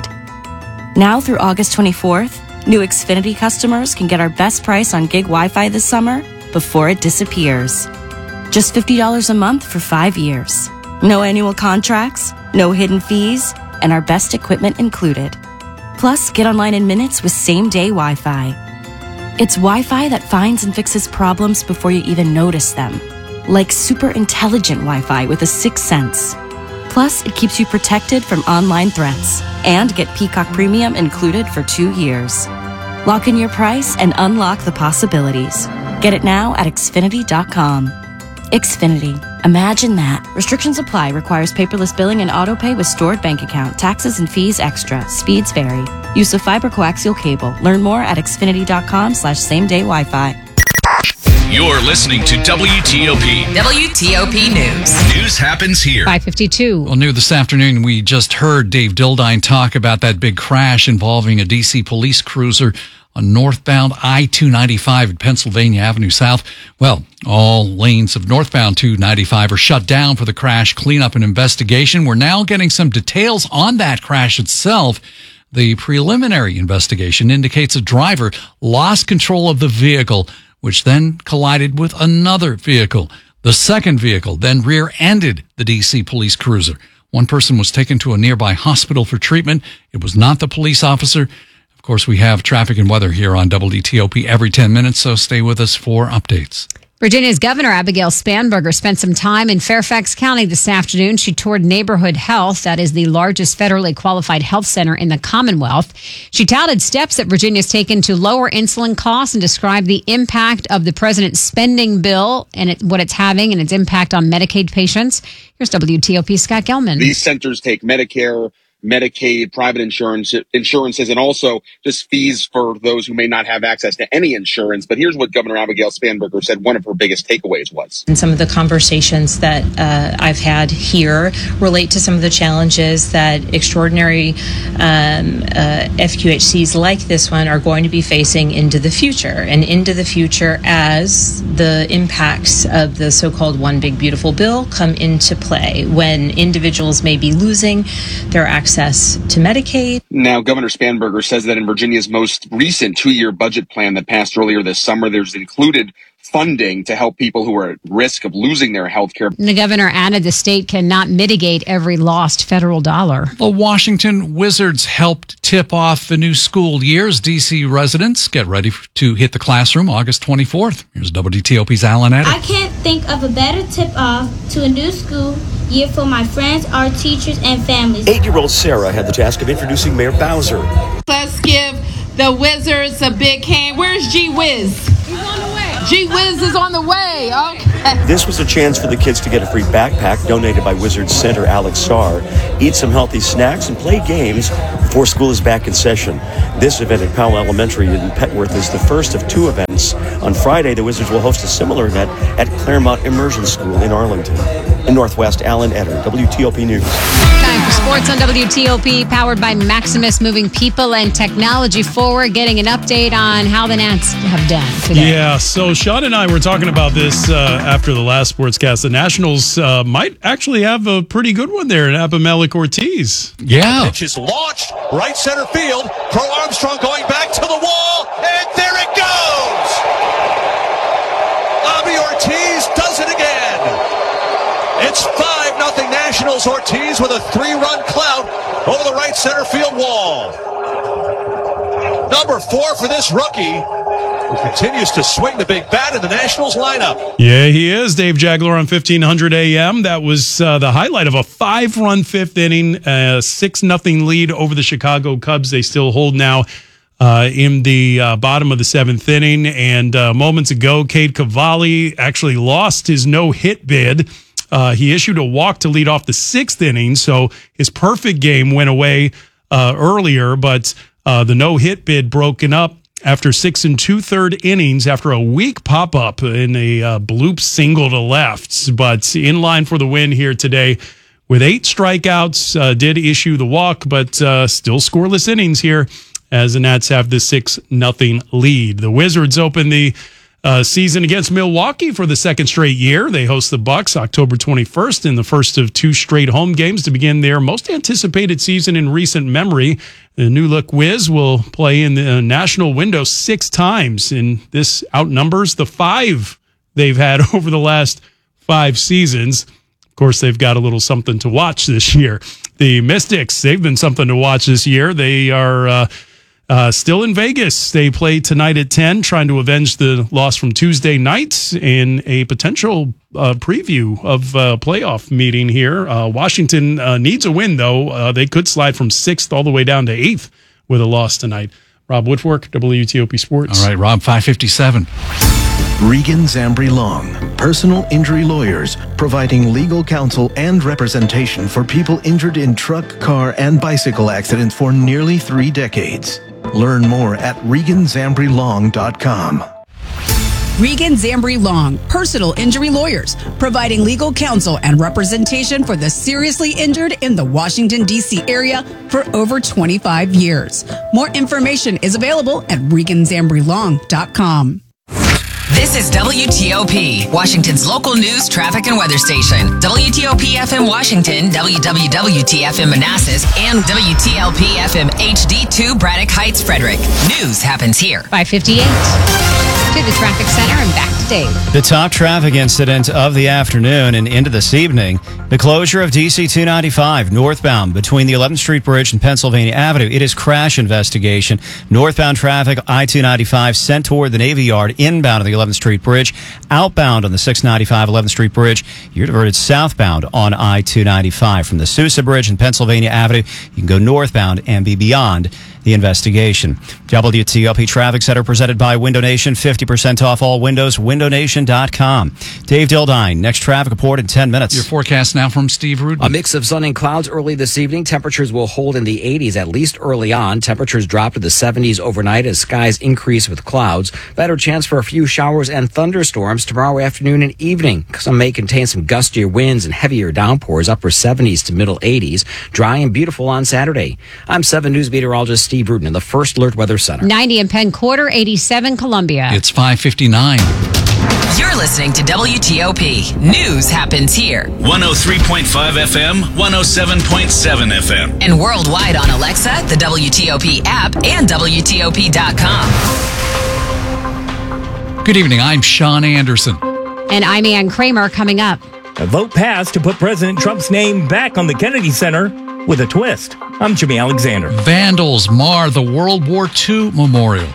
Now through August twenty-fourth, new Xfinity customers can get our best price on gig Wi-Fi this summer before it disappears. Just fifty dollars a month for five years. No annual contracts, no hidden fees, and our best equipment included. Plus, get online in minutes with same-day Wi-Fi. It's Wi-Fi that finds and fixes problems before you even notice them. Like super intelligent Wi-Fi with a sixth sense. Plus, it keeps you protected from online threats. And get Peacock Premium included for two years. Lock in your price and unlock the possibilities. Get it now at Xfinity dot com. Xfinity. Imagine that. Restrictions apply. Requires paperless billing and autopay with stored bank account. Taxes and fees extra. Speeds vary. Use of fiber coaxial cable. Learn more at Xfinity dot com slash same day Wi-Fi.
You're listening to W T O P.
W T O P News.
News happens here.
five fifty-two.
Well, new this afternoon, we just heard Dave Dildine talk about that big crash involving a D C police cruiser on northbound I two ninety-five at Pennsylvania Avenue South. Well, all lanes of northbound two ninety-five are shut down for the crash cleanup and investigation. We're now getting some details on that crash itself. The preliminary investigation indicates a driver lost control of the vehicle, which then collided with another vehicle. The second vehicle then rear-ended the D C police cruiser. One person was taken to a nearby hospital for treatment. It was not the police officer. Of course, we have traffic and weather here on W T O P every ten minutes, so stay with us for updates.
Virginia's Governor Abigail Spanberger spent some time in Fairfax County this afternoon. She toured Neighborhood Health, that is the largest federally qualified health center in the Commonwealth. She touted steps that Virginia's taken to lower insulin costs and described the impact of the president's spending bill and it, what it's having and its impact on Medicaid patients. Here's W T O P Scott Gelman.
These centers take Medicare,
Medicaid, private insurance, insurances, and also just fees for those who may not have access to any insurance. But here's what Governor Abigail Spanberger said one of her biggest takeaways was.
And some of the conversations that uh, I've had here relate to some of the challenges that extraordinary um, uh, F Q H Cs like this one are going to be facing into the future and into the future as the impacts of the so-called One Big Beautiful Bill come into play, when individuals may be losing their access to Medicaid.
Now, Governor Spanberger says that in Virginia's most recent two-year budget plan that passed earlier this summer, there's included funding to help people who are at risk of losing their health care.
The governor added the state cannot mitigate every lost federal dollar.
The Washington Wizards helped tip off the new school years. D C residents get ready to hit the classroom August twenty-fourth. Here's W T O P's Alan Eddy.
I can't think of a better tip-off to a new school year for my friends, our teachers, and families.
Eight-year-old Sarah had the task of introducing Mayor Bowser.
Let's give the Wizards a big hand. Where's G Wiz? He's on the way. G Wiz is on the way. Okay.
This was a chance for the kids to get a free backpack donated by Wizards Center Alex Starr, eat some healthy snacks, and play games before school is back in session. This event at Powell Elementary in Petworth is the first of two events. On Friday, the Wizards will host a similar event at Claremont Immersion School in Arlington. In Northwest, Alan Edder, W T O P News.
Time for sports on W T O P, powered by Maximus, moving people and technology forward. Getting an update on how the Nats have done today.
Yeah, so Sean and I were talking about this uh, after the last sportscast. The Nationals uh, might actually have a pretty good one there in Abimelec Ortiz.
Yeah.
Pitch is launched, right center field. Crow Armstrong going back to the wall, and there it goes! Abby Ortiz does it again. It's five nothing Nationals. Ortiz with a three-run clout over the right center field wall. Number four for this rookie, who continues to swing the big bat in the Nationals lineup.
Yeah, he is. Dave Jagler on fifteen hundred A M. That was uh, the highlight of a five-run fifth inning, uh, six nothing lead over the Chicago Cubs. They still hold now uh, in the uh, bottom of the seventh inning. And uh, moments ago, Cade Cavalli actually lost his no-hit bid. Uh, he issued a walk to lead off the sixth inning, so his perfect game went away uh, earlier, but uh, the no-hit bid broken up after six and two-third innings after a weak pop-up in a uh, bloop single to left. But in line for the win here today with eight strikeouts, uh, did issue the walk, but uh, still scoreless innings here as the Nats have the six nothing lead. The Wizards open the Uh, season against Milwaukee for the second straight year. They host the Bucks October twenty-first in the first of two straight home games to begin their most anticipated season in recent memory. The new look Wiz will play in the national window six times, and this outnumbers the five they've had over the last five seasons. Of course, they've got a little something to watch this year. The Mystics, they've been something to watch this year. They are uh, Uh, still in Vegas. They play tonight at ten, trying to avenge the loss from Tuesday night in a potential uh, preview of uh, playoff meeting here. Uh, Washington uh, needs a win, though. Uh, they could slide from sixth all the way down to eighth with a loss tonight. Rob Woodfork, W T O P Sports.
All right, Rob, five fifty-seven.
Regan Zambri Long, personal injury lawyers, providing legal counsel and representation for people injured in truck, car, and bicycle accidents for nearly three decades. Learn more at regan zambri long dot com.
Regan Zambri Long, personal injury lawyers, providing legal counsel and representation for the seriously injured in the Washington, D C area for over twenty-five years. More information is available at regan zambri long dot com.
This is W T O P, Washington's local news, traffic, and weather station. W T O P F M Washington, W W W T F M Manassas, and W T L P F M H D two Braddock Heights, Frederick. News happens here.
five fifty-eight. To the traffic center and back to Dave.
The top traffic incident of the afternoon and into this evening, the closure of D C two ninety-five northbound between the eleventh Street Bridge and Pennsylvania Avenue. It is crash investigation. Northbound traffic, I two ninety-five sent toward the Navy Yard, inbound on the eleventh Street Bridge, outbound on the six ninety-five eleventh Street Bridge. You're diverted southbound on I two ninety-five from the Sousa Bridge and Pennsylvania Avenue. You can go northbound and be beyond the investigation. W T O P Traffic Center presented by Window Nation. fifty percent off all windows. window nation dot com. Dave Dildine, next traffic report in ten minutes.
Your forecast now from Steve Rudin.
A mix of sun and clouds early this evening. Temperatures will hold in the eighties at least early on. Temperatures drop to the seventies overnight as skies increase with clouds. Better chance for a few showers and thunderstorms tomorrow afternoon and evening. Some may contain some gustier winds and heavier downpours, upper seventies to middle eighties. Dry and beautiful on Saturday. I'm seven News meteorologist Steve Rudin in the First Alert Weather Center.
ninety in Penn Quarter, eighty-seven Columbia.
It's five fifty-nine.
You're listening to W T O P. News happens here.
one oh three point five F M, one oh seven point seven F M.
And worldwide on Alexa, the W T O P app, and W T O P dot com.
Good evening. I'm Sean Anderson.
And I'm Ann Kramer. Coming up.
A vote passed to put President Trump's name back on the Kennedy Center with a twist. I'm Jimmy Alexander.
Vandals mar the World War Two memorial.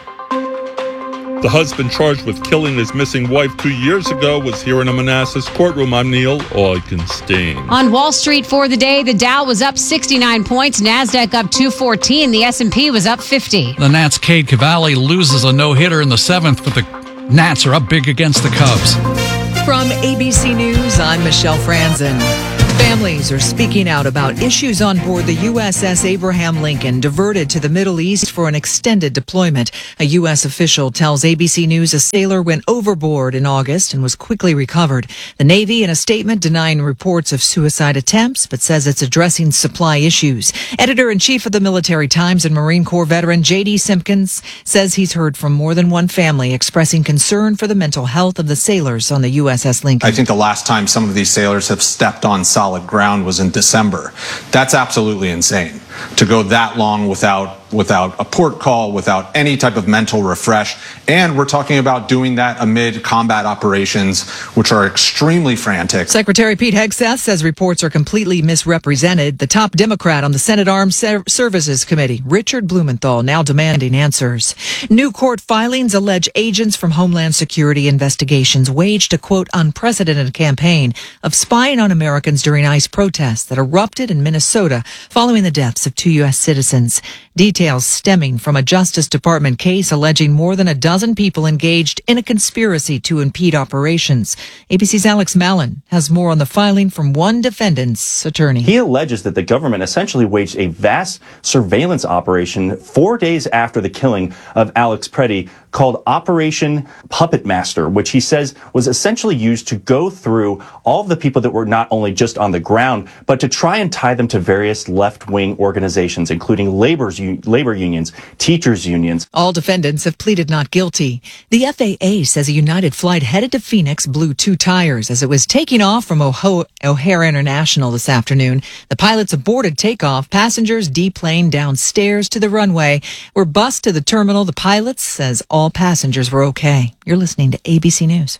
The husband charged with killing his missing wife two years ago was here in a Manassas courtroom. I'm Neil Augenstein.
On Wall Street for the day, the Dow was up sixty-nine points, NASDAQ up two fourteen, the S and P was up fifty.
The Nats' Cade Cavalli loses a no-hitter in the seventh, but the Nats are up big against the Cubs.
From A B C News, I'm Michelle Franzen. Families are speaking out about issues on board the U S S Abraham Lincoln, diverted to the Middle East for an extended deployment. A U S official tells A B C News a sailor went overboard in August and was quickly recovered. The Navy, in a statement, denying reports of suicide attempts, but says it's addressing supply issues. Editor-in-chief of the Military Times and Marine Corps veteran J D Simpkins says he's heard from more than one family expressing concern for the mental health of the sailors on the U S S Lincoln.
I think the last time some of these sailors have stepped on solid ground was in December. That's absolutely insane to go that long without without a port call, without any type of mental refresh. And we're talking about doing that amid combat operations, which are extremely frantic.
Secretary Pete Hegseth says reports are completely misrepresented. The top Democrat on the Senate Armed Services Committee, Richard Blumenthal, now demanding answers. New court filings allege agents from Homeland Security investigations waged a, quote, unprecedented campaign of spying on Americans during ICE protests that erupted in Minnesota following the deaths of two U S citizens. Details stemming from a Justice Department case alleging more than a dozen people engaged in a conspiracy to impede operations. A B C's Alex Mallon has more on the filing from one defendant's attorney.
He alleges that the government essentially waged a vast surveillance operation four days after the killing of Alex Preddy called Operation Puppet Master, which he says was essentially used to go through all of the people that were not only just on the ground, but to try and tie them to various left-wing organizations, including labor's, labor unions, teachers unions.
All defendants have pleaded not guilty. The F A A says a United flight headed to Phoenix blew two tires as it was taking off from O'Ho- O'Hare International this afternoon. The pilots aborted takeoff. Passengers deplaned downstairs to the runway, were bused to the terminal. The pilots says all All passengers were okay. You're listening to A B C News.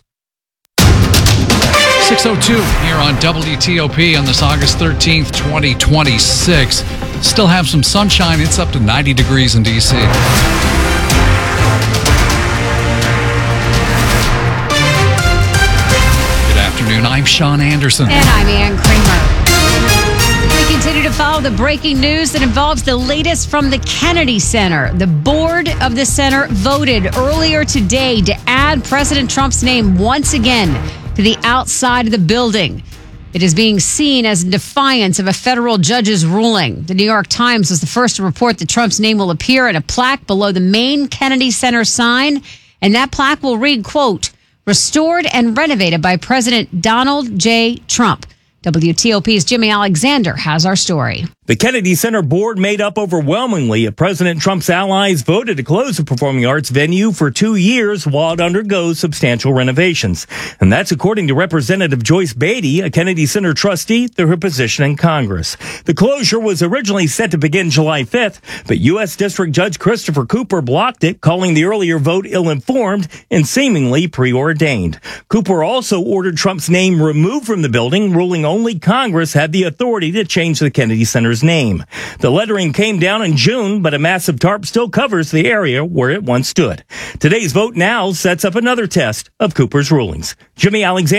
six oh two here on W T O P on this August thirteenth, twenty twenty-six. Still have some sunshine. It's up to ninety degrees in D C. Good afternoon. I'm Sean Anderson.
And I'm Ann Kramer. We continue to follow the breaking news that involves the latest from the Kennedy Center. The board of the center voted earlier today to add President Trump's name once again to the outside of the building. It is being seen as in defiance of a federal judge's ruling. The New York Times was the first to report that Trump's name will appear at a plaque below the main Kennedy Center sign, and that plaque will read, quote, restored and renovated by President Donald J. Trump. W T O P's Jimmy Alexander has our story.
The Kennedy Center board, made up overwhelmingly of President Trump's allies, voted to close the performing arts venue for two years while it undergoes substantial renovations. And that's according to Representative Joyce Beatty, a Kennedy Center trustee, through her position in Congress. The closure was originally set to begin July fifth, but U S District Judge Christopher Cooper blocked it, calling the earlier vote ill-informed and seemingly preordained. Cooper also ordered Trump's name removed from the building, ruling only Congress had the authority to change the Kennedy Center's name. The lettering came down in June, but a massive tarp still covers the area where it once stood. Today's vote now sets up another test of Cooper's rulings. Jimmy Alexander,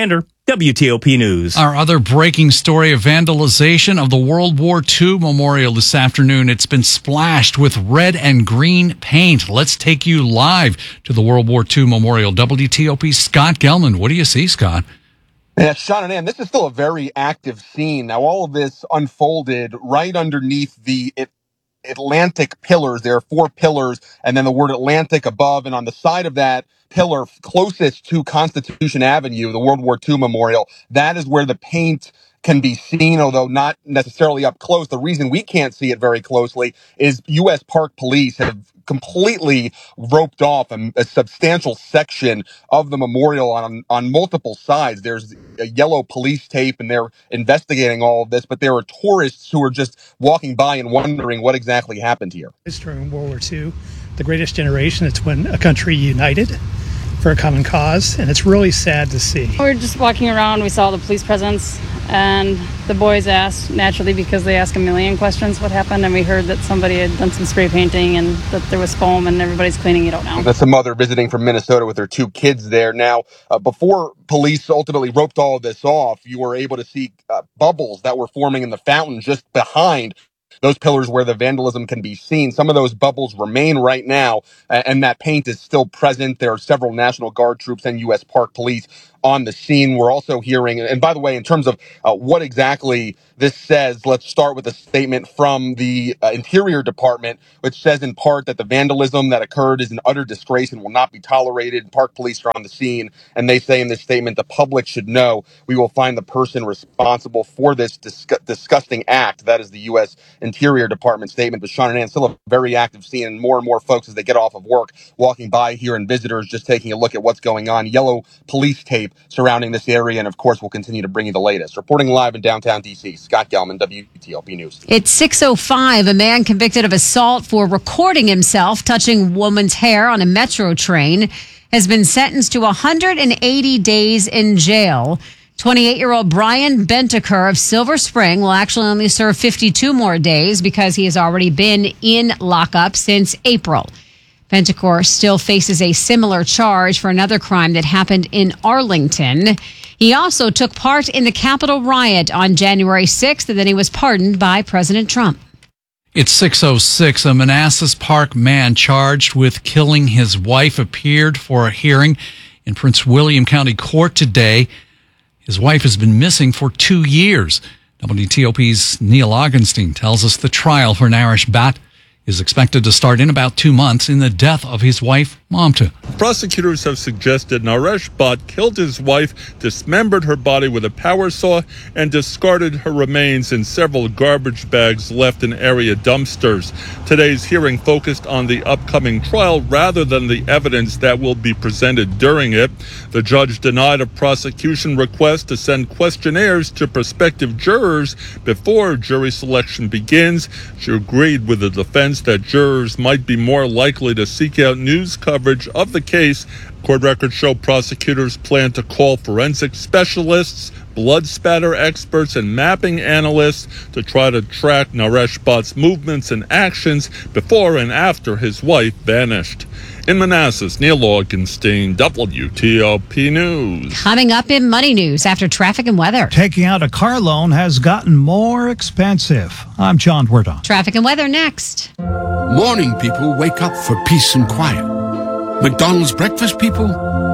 W T O P News.
Our other breaking story of vandalization of the World War Two memorial this afternoon. It's been splashed with red and green paint. Let's take you live to the World War Two memorial. W T O P's Scott Gelman. What do you see, Scott?
Yeah, Sean and Ann, this is still a very active scene. Now, all of this unfolded right underneath the it, Atlantic pillars. There are four pillars, and then the word Atlantic above, and on the side of that pillar closest to Constitution Avenue, the World War Two memorial, that is where the paint can be seen, although not necessarily up close. The reason we can't see it very closely is U S Park Police have completely roped off a, a substantial section of the memorial on on multiple sides. There's a yellow police tape, and they're investigating all of this, but there are tourists who are just walking by and wondering what exactly happened here.
During World War Two, the greatest generation, it's when a country united for a common cause, and it's really sad to see.
We were just walking around, we saw the police presence, and the boys asked, naturally because they ask a million questions, what happened, and we heard that somebody had done some spray painting and that there was foam, and everybody's cleaning it out now.
That's a mother visiting from Minnesota with her two kids there. Now, uh, before police ultimately roped all of this off, you were able to see uh, bubbles that were forming in the fountain just behind those pillars where the vandalism can be seen. Some of those bubbles remain right now, and that paint is still present. There are several National Guard troops and U S Park Police on the scene. We're also hearing, and by the way, in terms of uh, what exactly this says, let's start with a statement from the uh, Interior Department, which says in part that the vandalism that occurred is an utter disgrace and will not be tolerated. Park Police are on the scene, and they say in this statement, the public should know we will find the person responsible for this dis- disgusting act. That is the U S Interior Department statement. But Sean and Ann, still a very active scene, and more and more folks as they get off of work walking by here, and visitors just taking a look at what's going on. Yellow police tape surrounding this area, and of course we'll continue to bring you the latest. Reporting live in downtown D C, Scott Gelman, W T L P News.
It's six oh five. A man convicted of assault for recording himself touching woman's hair on a metro train has been sentenced to one hundred eighty days in jail. twenty-eight-year-old Brian Bentaker of Silver Spring will actually only serve fifty-two more days because he has already been in lockup since April. Bentaker still faces a similar charge for another crime that happened in Arlington. He also took part in the Capitol riot on January sixth, and then he was pardoned by President Trump.
It's six oh six. A Manassas Park man charged with killing his wife appeared for a hearing in Prince William County Court today. His wife has been missing for two years. W T O P's Neil Augenstein tells us the trial for Naresh Bhatt is expected to start in about two months in the death of his wife, Mamta.
Prosecutors have suggested Naresh Bhatt killed his wife, dismembered her body with a power saw, and discarded her remains in several garbage bags left in area dumpsters. Today's hearing focused on the upcoming trial rather than the evidence that will be presented during it. The judge denied a prosecution request to send questionnaires to prospective jurors before jury selection begins. She agreed with the defense that jurors might be more likely to seek out news coverage of the case. Court records show prosecutors plan to call forensic specialists, blood spatter experts, and mapping analysts to try to track Naresh Bhatt's movements and actions before and after his wife vanished. In Manassas, Neil Augenstein, W T O P News.
Coming up in Money News after traffic and weather.
Taking out a car loan has gotten more expensive. I'm John Werdon.
Traffic and weather next.
Morning people wake up for peace and quiet. McDonald's breakfast people,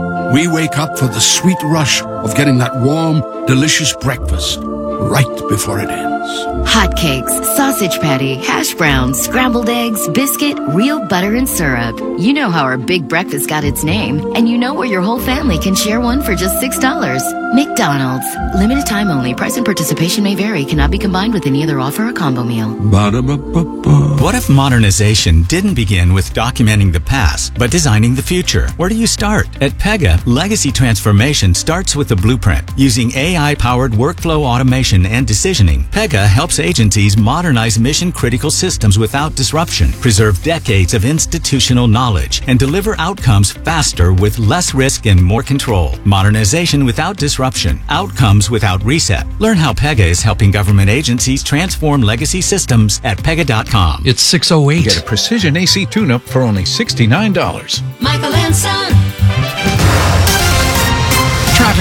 we wake up for the sweet rush of getting that warm, delicious breakfast right before it ends.
Hotcakes, sausage patty, hash browns, scrambled eggs, biscuit, real butter and syrup. You know how our big breakfast got its name, and you know where your whole family can share one for just six dollars. McDonald's. Limited time only. Price and participation may vary. Cannot be combined with any other offer or combo meal.
Ba-da-ba-ba-ba.
What if modernization didn't begin with documenting the past, but designing the future? Where do you start? At Pega, legacy transformation starts with the blueprint. Using A I-powered workflow automation and decisioning, Pega helps agencies modernize mission-critical systems without disruption, preserve decades of institutional knowledge, and deliver outcomes faster with less risk and more control. Modernization without disruption. Outcomes without reset. Learn how Pega is helping government agencies transform legacy systems at pega dot com.
It's six oh eight.
Get a precision A C tune-up for only sixty-nine dollars.
Michael and Son.
Traffic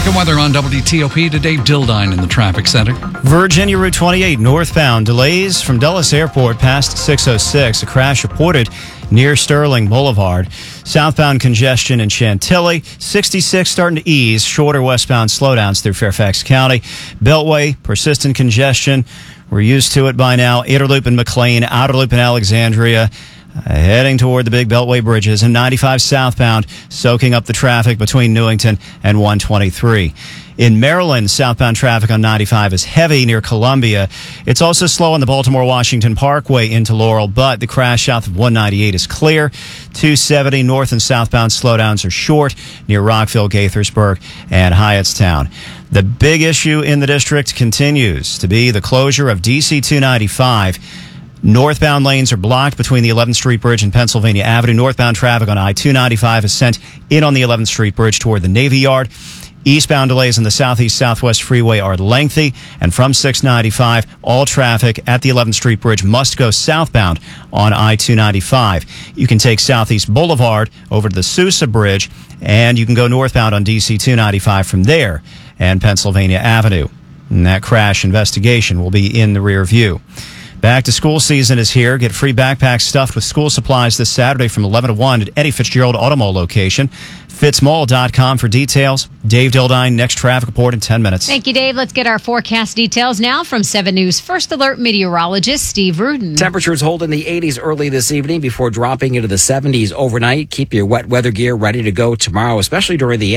Traffic and weather on W T O P to Dave Dildine in the traffic center.
Virginia Route twenty-eight northbound. Delays from Dulles Airport past six oh six. A crash reported near Sterling Boulevard. Southbound congestion in Chantilly. sixty-six starting to ease. Shorter westbound slowdowns through Fairfax County. Beltway, persistent congestion. We're used to it by now. Inner Loop in McLean. Outer Loop in Alexandria. Uh, heading toward the big Beltway bridges, and ninety-five southbound soaking up the traffic between Newington and one twenty-three. In Maryland, southbound traffic on ninety-five is heavy near Columbia. It's also slow on the Baltimore-Washington Parkway into Laurel, but the crash south of one ninety-eight is clear. two seventy north and southbound slowdowns are short near Rockville, Gaithersburg, and Hyattstown. The big issue in the district continues to be the closure of D C two ninety-five. Northbound lanes are blocked between the eleventh Street Bridge and Pennsylvania Avenue. Northbound traffic on I two ninety-five is sent in on the eleventh Street Bridge toward the Navy Yard. Eastbound delays on the Southeast-Southwest Freeway are lengthy, and from six ninety-five, all traffic at the eleventh Street Bridge must go southbound on I two ninety-five. You can take Southeast Boulevard over to the Sousa Bridge, and you can go northbound on D C two ninety-five from there and Pennsylvania Avenue. And that crash investigation will be in the rear view. Back to school season is here. Get free backpacks stuffed with school supplies this Saturday from eleven to one at Eddie Fitzgerald Automall location. Fitz Mall dot com for details. Dave Dildine, next traffic report in ten minutes.
Thank you, Dave. Let's get our forecast details now from seven News First Alert meteorologist Steve Rudin.
Temperatures hold in the eighties early this evening before dropping into the seventies overnight. Keep your wet weather gear ready to go tomorrow, especially during the